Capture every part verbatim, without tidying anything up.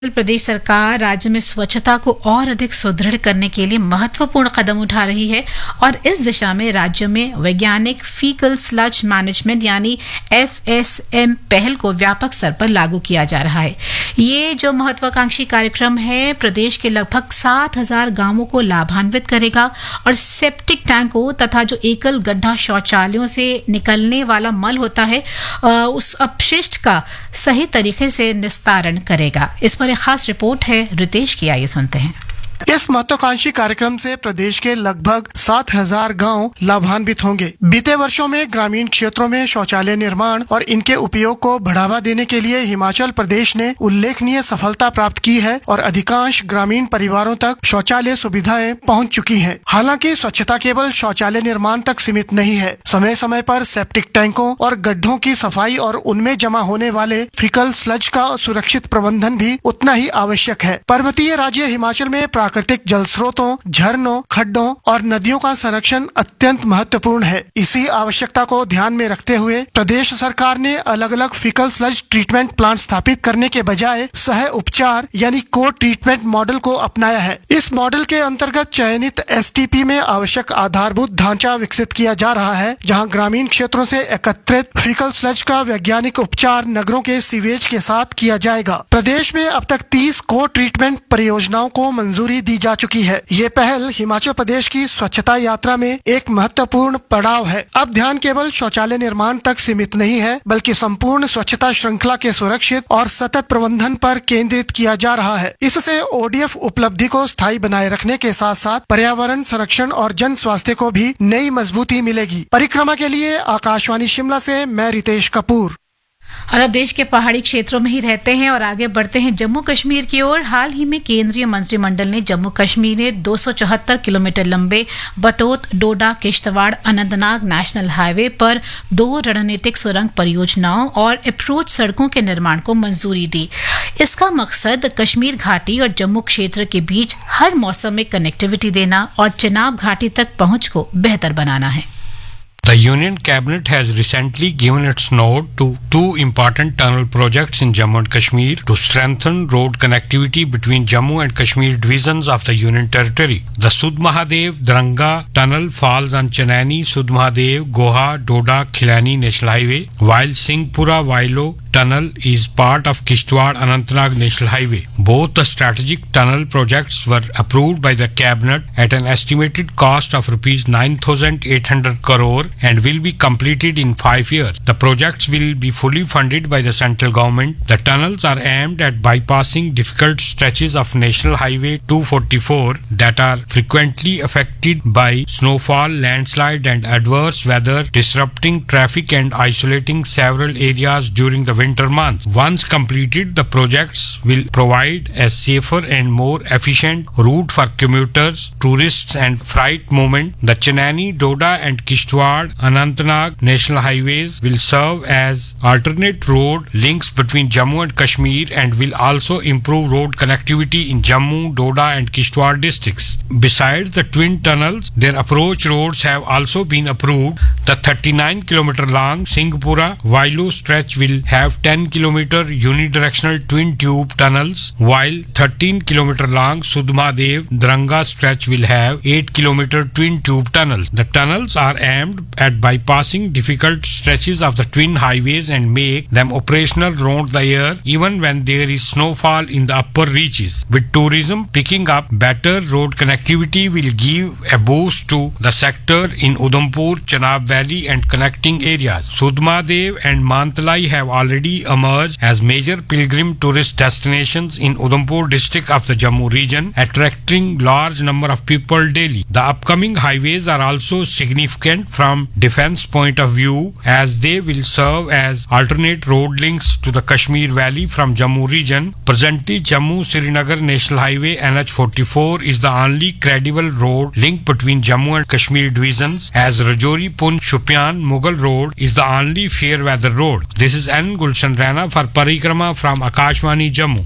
प्रदेश सरकार राज्य में स्वच्छता को और अधिक सुदृढ़ करने के लिए महत्वपूर्ण कदम उठा रही है और इस दिशा में राज्य में वैज्ञानिक फीकल स्लज मैनेजमेंट यानी एफ एस एम पहल को व्यापक स्तर पर लागू किया जा रहा है। ये जो महत्वाकांक्षी कार्यक्रम है प्रदेश के लगभग सात हजार गांवों को लाभान्वित करेगा और सेप्टिक टैंकों तथा जो एकल गड्ढा शौचालयों से निकलने वाला मल होता है उस अपशिष्ट का सही तरीके से निस्तारण करेगा। इस पर एक खास रिपोर्ट है रितेश की, आइए सुनते हैं। इस महत्वाकांक्षी कार्यक्रम से प्रदेश के लगभग सात हजार गाँव लाभान्वित होंगे। बीते वर्षों में ग्रामीण क्षेत्रों में शौचालय निर्माण और इनके उपयोग को बढ़ावा देने के लिए हिमाचल प्रदेश ने उल्लेखनीय सफलता प्राप्त की है और अधिकांश ग्रामीण परिवारों तक शौचालय सुविधाएं पहुंच चुकी हैं। हालांकि स्वच्छता केवल शौचालय निर्माण तक सीमित नहीं है। समय समय पर सेप्टिक टैंकों और गड्ढों की सफाई और उनमें जमा होने वाले फीकल स्लज का सुरक्षित प्रबंधन भी उतना ही आवश्यक है। पर्वतीय राज्य हिमाचल में प्राकृतिक जल स्रोतों, झरनों, खड्डों और नदियों का संरक्षण अत्यंत महत्वपूर्ण है। इसी आवश्यकता को ध्यान में रखते हुए प्रदेश सरकार ने अलग अलग फीकल स्लज ट्रीटमेंट प्लांट स्थापित करने के बजाय सह उपचार यानी को ट्रीटमेंट मॉडल को अपनाया है। इस मॉडल के अंतर्गत चयनित एस टी पी में आवश्यक आधारभूत ढांचा विकसित किया जा रहा है, जहां ग्रामीण क्षेत्रों से एकत्रित फीकल स्लज का वैज्ञानिक उपचार नगरों के सीवेज के साथ किया जाएगा। प्रदेश में अब तक तीस को ट्रीटमेंट परियोजनाओं को मंजूरी दी जा चुकी है। ये पहल हिमाचल प्रदेश की स्वच्छता यात्रा में एक महत्वपूर्ण पड़ाव है। अब ध्यान केवल शौचालय निर्माण तक सीमित नहीं है, बल्कि संपूर्ण स्वच्छता श्रृंखला के सुरक्षित और सतत प्रबंधन पर केंद्रित किया जा रहा है। इससे ओ डी एफ उपलब्धि को स्थायी बनाए रखने के साथ साथ पर्यावरण संरक्षण और जन स्वास्थ्य को भी नई मजबूती मिलेगी। परिक्रमा के लिए आकाशवाणी शिमला से मैं रितेश कपूर। और अब देश के पहाड़ी क्षेत्रों में ही रहते हैं और आगे बढ़ते हैं जम्मू कश्मीर की ओर। हाल ही में केंद्रीय मंत्रिमंडल ने जम्मू कश्मीर में दो सौ चौहत्तर किलोमीटर लंबे बटोत डोडा किश्तवाड़ अनंतनाग नेशनल हाईवे पर दो रणनीतिक सुरंग परियोजनाओं और अप्रोच सड़कों के निर्माण को मंजूरी दी। इसका मकसद कश्मीर घाटी और जम्मू क्षेत्र के बीच हर मौसम में कनेक्टिविटी देना और चिनाब घाटी तक पहुंच को बेहतर बनाना है। The Union Cabinet has recently given its nod to two important tunnel projects in Jammu and Kashmir to strengthen road connectivity between Jammu and Kashmir divisions of the Union Territory. The Sud Mahadev Dranga Tunnel falls on Chennai Sud Mahadev Goha Doda Khilani National Highway, while Singhpura Wailo Tunnel is part of Kishtwar Anantnag National Highway. Both the strategic tunnel projects were approved by the Cabinet at an estimated cost of rupees nine thousand eight hundred crore and will be completed in five years. The projects will be fully funded by the central government. The tunnels are aimed at bypassing difficult stretches of National Highway two forty-four that are frequently affected by snowfall, landslide and adverse weather, disrupting traffic and isolating several areas during the winter months. Once completed, the projects will provide a safer and more efficient route for commuters, tourists and freight movement. The Chennai, Doda and Kishtwar Anantnag National Highways will serve as alternate road links between Jammu and Kashmir and will also improve road connectivity in Jammu, Doda and Kishtwar districts. Besides the twin tunnels, their approach roads have also been approved. The thirty-nine kilometer long Singhpura Wailo stretch will have ten kilometer unidirectional twin tube tunnels, while thirteen kilometer long Sudmadev Dranga stretch will have eight kilometer twin tube tunnels. The tunnels are aimed at bypassing difficult stretches of the twin highways and make them operational round the year even when there is snowfall in the upper reaches. With tourism picking up, better road connectivity will give a boost to the sector in Udhampur, Chenab Valley and connecting areas. Sudmadev and Mantalai have already emerged as major pilgrim tourist destinations in Udhampur district of the Jammu region, attracting large number of people daily. The upcoming highways are also significant from defense point of view as they will serve as alternate road links to the Kashmir Valley from Jammu region. Presently, Jammu-Srinagar National Highway N H forty-four is the only credible road link between Jammu and Kashmir divisions, as Rajouri-Poonch Shopian Mughal Road is the only fair weather road. This is N. Gulshan Rana for Parikrama from Akashvani, Jammu.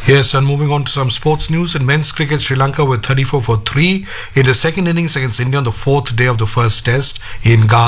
Yes, and moving on to some sports news. In men's cricket, Sri Lanka were thirty-four for three in the second innings against India on the fourth day of the first test in Ghana.